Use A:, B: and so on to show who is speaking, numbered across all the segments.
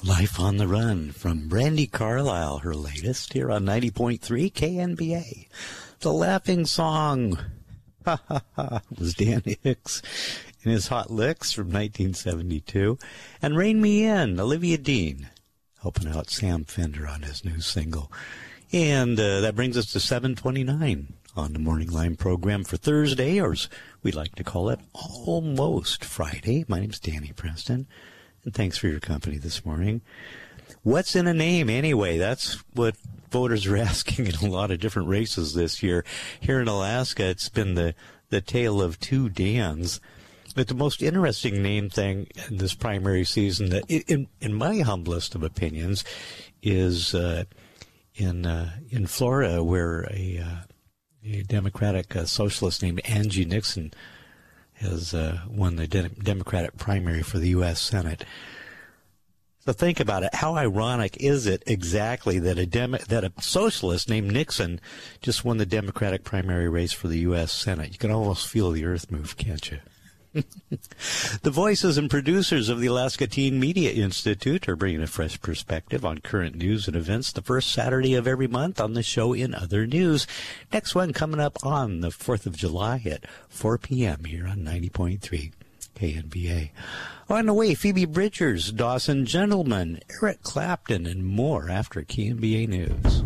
A: Life on the Run from Brandi Carlile, her latest, here on 90.3 KNBA. The laughing song, ha ha ha, was Dan Hicks in his Hot Licks from 1972. And Rein Me In, Olivia Dean, helping out Sam Fender on his new single. And that brings us to 7:29 on the Morning Line program for Thursday, or as we like to call it, almost Friday. My name's Danny Preston. And thanks for your company this morning. What's in a name anyway? That's what voters are asking in a lot of different races this year. Here in Alaska, it's been the tale of two Dans. But the most interesting name thing in this primary season, that in my humblest of opinions, is in Florida, where a Democratic socialist named Angie Nixon has won the Democratic primary for the U.S. Senate. So think about it. How ironic is it exactly that a socialist named Nixon just won the Democratic primary race for the U.S. Senate? You can almost feel the earth move, can't you? The voices and producers of the Alaska Teen Media Institute are bringing a fresh perspective on current news and events the first Saturday of every month on the show In Other News. Next one coming up on the 4th of July at 4 p.m. here on 90.3 KNBA. On the way, Phoebe Bridgers, Dawson Gentleman, Eric Clapton, and more after KNBA News.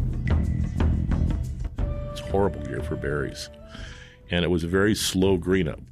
B: It's a horrible year for berries, and it was a very slow green up.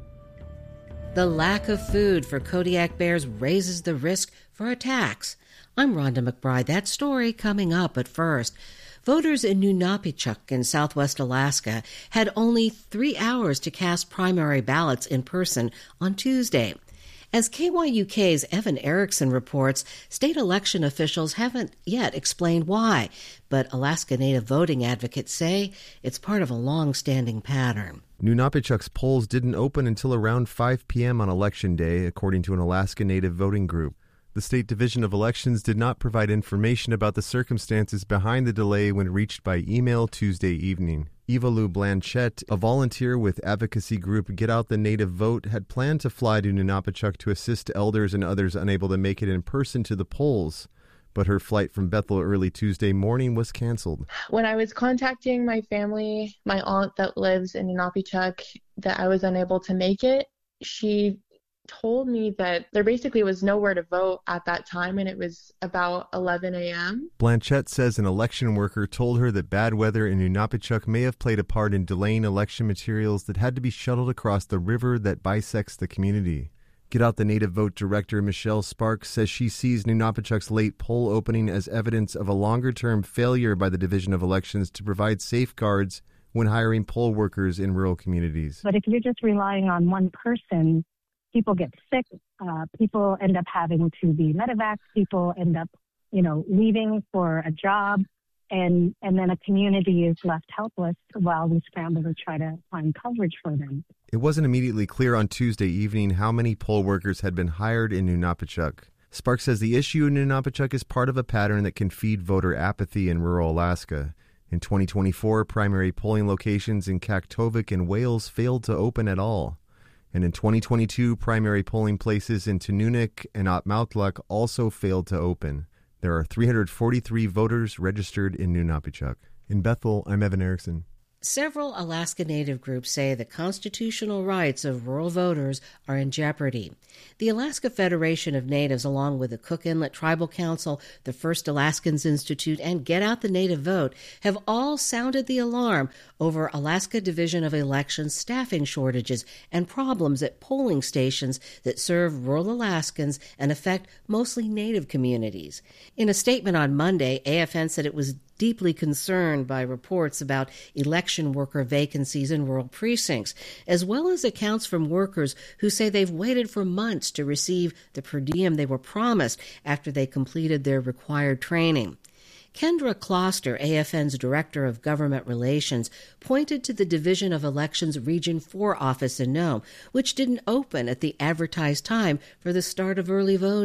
C: The lack of food for Kodiak bears raises the risk for attacks. I'm Rhonda McBride. That story coming up, but first. Voters in Nunapitchuk in southwest Alaska had only 3 hours to cast primary ballots in person on Tuesday. As KYUK's Evan Erickson reports, state election officials haven't yet explained why, but Alaska Native voting advocates say it's part of a long-standing pattern.
D: Nunapitchuk's polls didn't open until around 5 p.m. on Election Day, according to an Alaska Native voting group. The State Division of Elections did not provide information about the circumstances behind the delay when reached by email Tuesday evening. Evalu Blanchette, a volunteer with advocacy group Get Out the Native Vote, had planned to fly to Nunapitchuk to assist elders and others unable to make it in person to the polls, but her flight from Bethel early Tuesday morning was canceled.
E: When I was contacting my family, my aunt that lives in Nunapitchuk, that I was unable to make it, she told me that there basically was nowhere to vote at that time, and it was about 11 a.m.
D: Blanchette says an election worker told her that bad weather in Nunapitchuk may have played a part in delaying election materials that had to be shuttled across the river that bisects the community. Get Out the Native Vote director Michelle Sparks says she sees Nunapitchuk's late poll opening as evidence of a longer-term failure by the Division of Elections to provide safeguards when hiring poll workers in rural communities.
F: But if you're just relying on one person, people get sick, people end up having to be medevaced, people end up, leaving for a job, and then a community is left helpless while we scramble to try to find coverage for them.
D: It wasn't immediately clear on Tuesday evening how many poll workers had been hired in Nunapitchuk. Sparks says the issue in Nunapitchuk is part of a pattern that can feed voter apathy in rural Alaska. In 2024, primary polling locations in Kaktovik and Wales failed to open at all. And in 2022, primary polling places in Tununuk and Otmoutluk also failed to open. There are 343 voters registered in Nunapitchuk. In Bethel, I'm Evan Erickson.
C: Several Alaska Native groups say the constitutional rights of rural voters are in jeopardy. The Alaska Federation of Natives, along with the Cook Inlet Tribal Council, the First Alaskans Institute, and Get Out the Native Vote, have all sounded the alarm over Alaska Division of Elections staffing shortages and problems at polling stations that serve rural Alaskans and affect mostly Native communities. In a statement on Monday, AFN said it was deeply concerned by reports about election worker vacancies in rural precincts, as well as accounts from workers who say they've waited for months to receive the per diem they were promised after they completed their required training. Kendra Kloster, AFN's Director of Government Relations, pointed to the Division of Elections Region 4 office in Nome, which didn't open at the advertised time for the start of early voting.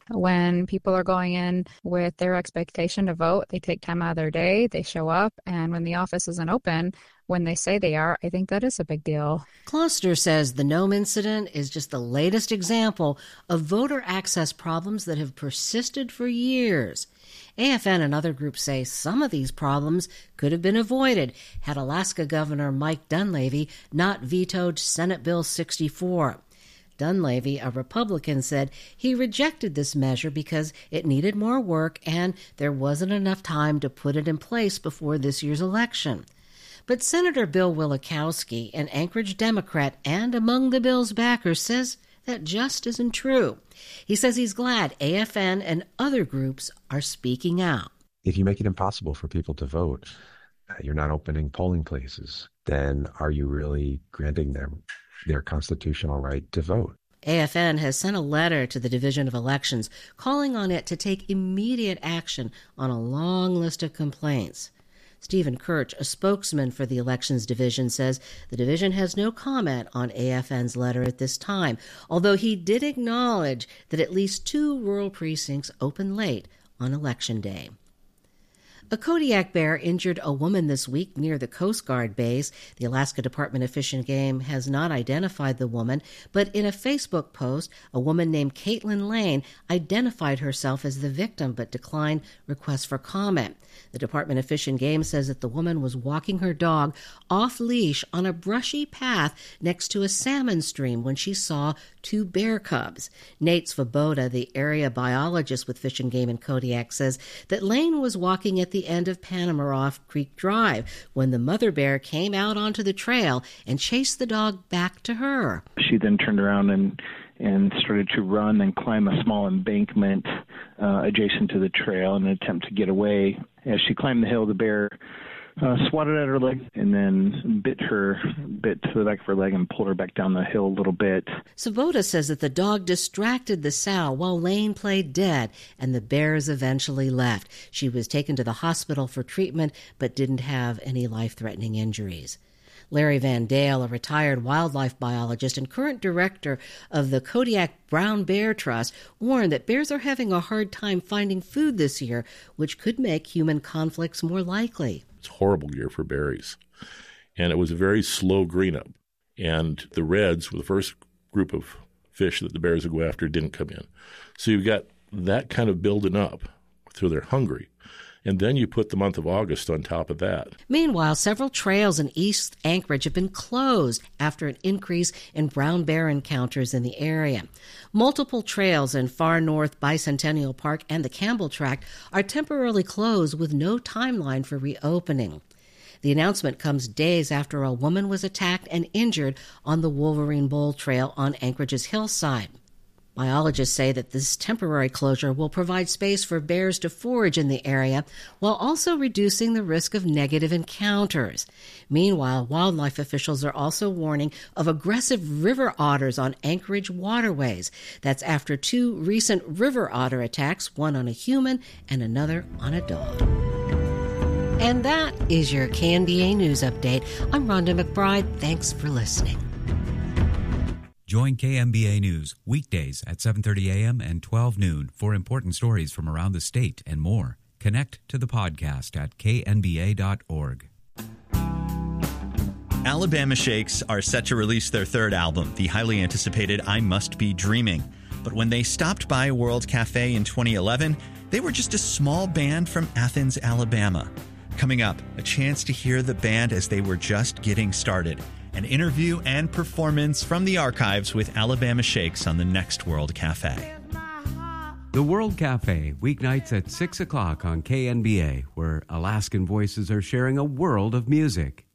G: When people are going in with their expectation to vote, they take time out of their day, they show up, and when the office isn't open, when they say they are, I think that is a big deal.
C: Kloster says the Nome incident is just the latest example of voter access problems that have persisted for years. AFN and other groups say some of these problems could have been avoided had Alaska Governor Mike Dunleavy not vetoed Senate Bill 64. Dunleavy, a Republican, said he rejected this measure because it needed more work and there wasn't enough time to put it in place before this year's election. But Senator Bill Wielechowski, an Anchorage Democrat and among the bill's backers, says that just isn't true. He says he's glad AFN and other groups are speaking out.
H: If you make it impossible for people to vote, you're not opening polling places, then are you really granting them their constitutional right to vote?
C: AFN has sent a letter to the Division of Elections calling on it to take immediate action on a long list of complaints. Stephen Kirch, a spokesman for the Elections Division, says the division has no comment on AFN's letter at this time, although he did acknowledge that at least 2 rural precincts open late on Election Day. A Kodiak bear injured a woman this week near the Coast Guard base. The Alaska Department of Fish and Game has not identified the woman, but in a Facebook post, a woman named Caitlin Lane identified herself as the victim but declined requests for comment. The Department of Fish and Game says that the woman was walking her dog off-leash on a brushy path next to a salmon stream when she saw 2 bear cubs. Nate Svoboda, the area biologist with Fish and Game in Kodiak, says that Lane was walking at the end of Panamaroff Creek Drive when the mother bear came out onto the trail and chased the dog back to her.
I: She then turned around and started to run and climb a small embankment adjacent to the trail in an attempt to get away. As she climbed the hill, the bear swatted at her leg and then bit to the back of her leg and pulled her back down the hill a little bit.
C: Svoboda says that the dog distracted the sow while Lane played dead, and the bears eventually left. She was taken to the hospital for treatment but didn't have any life-threatening injuries. Larry Van Dale, a retired wildlife biologist and current director of the Kodiak Brown Bear Trust, warned that bears are having a hard time finding food this year, which could make human conflicts more likely.
B: It's a horrible year for berries. And it was a very slow green up. And the reds were the first group of fish that the bears would go after didn't come in. So you've got that kind of building up till they're hungry. And then you put the month of August on top of that.
C: Meanwhile, several trails in East Anchorage have been closed after an increase in brown bear encounters in the area. Multiple trails in Far North Bicentennial Park and the Campbell Tract are temporarily closed with no timeline for reopening. The announcement comes days after a woman was attacked and injured on the Wolverine Bowl Trail on Anchorage's hillside. Biologists say that this temporary closure will provide space for bears to forage in the area while also reducing the risk of negative encounters. Meanwhile, wildlife officials are also warning of aggressive river otters on Anchorage waterways. That's after 2 recent river otter attacks, one on a human and another on a dog. And that is your KNBA News Update. I'm Rhonda McBride. Thanks for listening.
J: Join KNBA News weekdays at 7:30 a.m. and 12 noon for important stories from around the state and more. Connect to the podcast at knba.org.
K: Alabama Shakes are set to release their 3rd album, the highly anticipated I Must Be Dreaming. But when they stopped by World Cafe in 2011, they were just a small band from Athens, Alabama. Coming up, a chance to hear the band as they were just getting started. An interview and performance from the archives with Alabama Shakes on the next World Cafe.
L: The World Cafe, weeknights at 6 o'clock on KNBA, where Alaskan voices are sharing a world of music.